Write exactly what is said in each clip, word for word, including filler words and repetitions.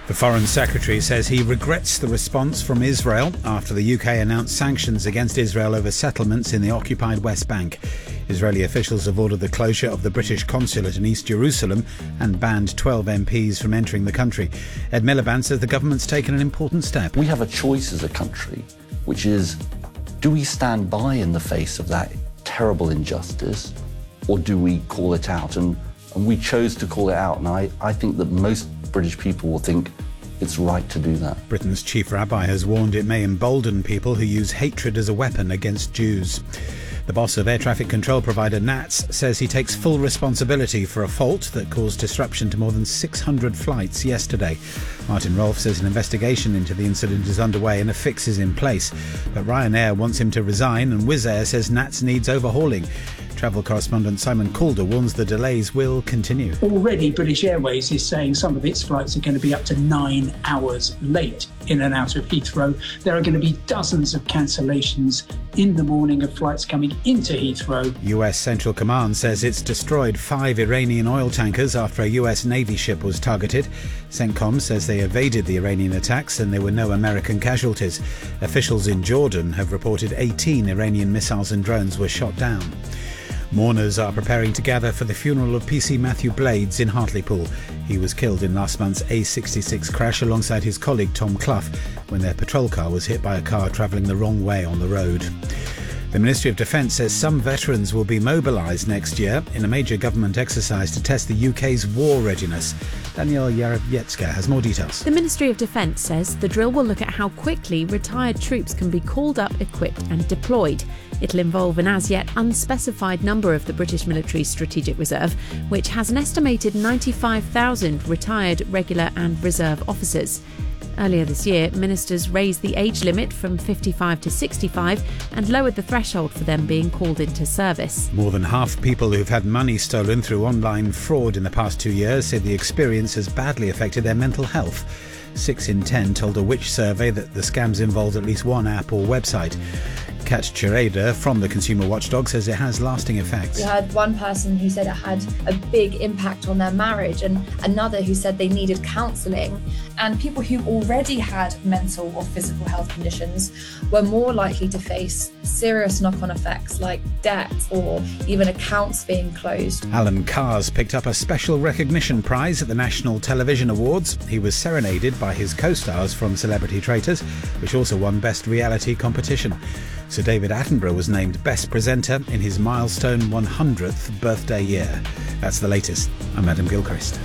The Foreign Secretary says he regrets the response from Israel after the U K announced sanctions against Israel over settlements in the occupied West Bank. Israeli officials have ordered the closure of the British consulate in East Jerusalem and banned twelve M Ps from entering the country. Ed Miliband says the government's taken an important step. We have a choice as a country, which is, do we stand by in the face of that terrible injustice, or do we call it out? And, and we chose to call it out, and I, I think that most British people will think it's right to do that. Britain's chief rabbi has warned it may embolden people who use hatred as a weapon against Jews. The boss of air traffic control provider N A T S says he takes full responsibility for a fault that caused disruption to more than six hundred flights yesterday. Martin Rolfe says an investigation into the incident is underway and a fix is in place. But Ryanair wants him to resign, and Wizz Air says N A T S needs overhauling. Travel correspondent Simon Calder warns the delays will continue. Already British Airways is saying some of its flights are going to be up to nine hours late in and out of Heathrow. There are going to be dozens of cancellations in the morning of flights coming into Heathrow. U S Central Command says it's destroyed five Iranian oil tankers after a U S Navy ship was targeted. CENTCOM says they evaded the Iranian attacks and there were no American casualties. Officials in Jordan have reported eighteen Iranian missiles and drones were shot down. Mourners are preparing to gather for the funeral of P C Matthew Blades in Hartlepool. He was killed in last month's A sixty-six crash alongside his colleague Tom Clough when their patrol car was hit by a car travelling the wrong way on the road. The Ministry of Defence says some veterans will be mobilised next year in a major government exercise to test the U K's war readiness. Danielle Yarowiecka has more details. The Ministry of Defence says the drill will look at how quickly retired troops can be called up, equipped and deployed. It'll involve an as-yet unspecified number of the British Military Strategic Reserve, which has an estimated ninety-five thousand retired, regular and reserve officers. Earlier this year, ministers raised the age limit from fifty-five to sixty-five and lowered the threshold for them being called into service. More than half people who've had money stolen through online fraud in the past two years say the experience has badly affected their mental health. Six in ten told a Which survey that the scams involved at least one app or website. Kat Chireda from the Consumer Watchdog says it has lasting effects. We had one person who said it had a big impact on their marriage, and another who said they needed counselling. And people who already had mental or physical health conditions were more likely to face serious knock-on effects like debt or even accounts being closed. Alan Carrs picked up a special recognition prize at the National Television Awards. He was serenaded by his co-stars from Celebrity Traitors, which also won Best Reality Competition. Sir David Attenborough was named Best Presenter in his milestone one hundredth birthday year. That's the latest. I'm Adam Gilchrist.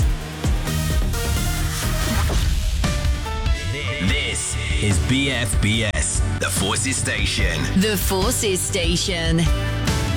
This is B F B S, the Forces Station. The Forces Station.